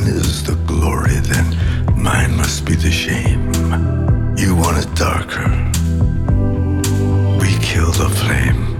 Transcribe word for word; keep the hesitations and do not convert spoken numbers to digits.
thine is the glory, then mine must be the shame. You want it darker, we kill the flame.